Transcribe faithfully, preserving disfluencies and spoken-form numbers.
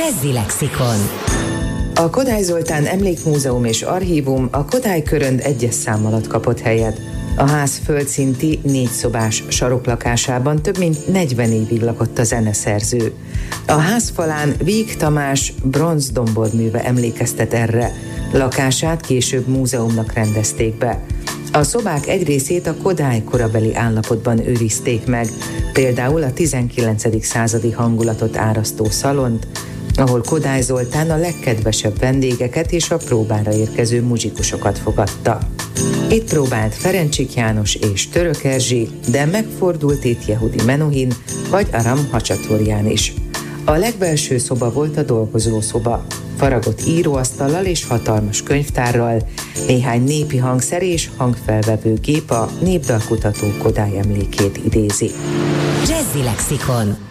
Jazzy Lexikon. A Kodály Zoltán Emlékmúzeum és Archívum a Kodály Körönd egyes szám alatt kapott helyet. A ház földszinti négyszobás saroklakásában több mint negyven évig lakott a zeneszerző. A ház falán Víg Tamás bronzdomborműve emlékeztet erre. Lakását később múzeumnak rendezték be. A szobák egy részét a Kodály korabeli állapotban őrizték meg, például a tizenkilencedik századi hangulatot árasztó szalont, ahol Kodály Zoltán a legkedvesebb vendégeket és a próbára érkező muzsikusokat fogadta. Itt próbált Ferencsik János és Török Erzsi, de megfordult itt Yehudi Menuhin vagy Aram Hacsaturján is. A legbelső szoba volt a dolgozószoba, faragott íróasztallal és hatalmas könyvtárral, néhány népi hangszer és hangfelvevő gép a népdalkutató Kodály emlékét idézi. Jazzy Lexikon.